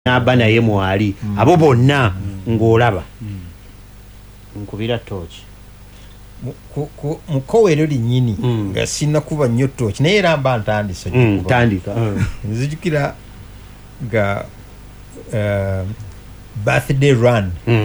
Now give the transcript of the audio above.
n'aba naye mwali abo bonna ng'olaba nkubira tooki mukowero linnyini nga sinnakuba nnyo tooki naye era mba ntandise ntandika nzijukira nga birthday run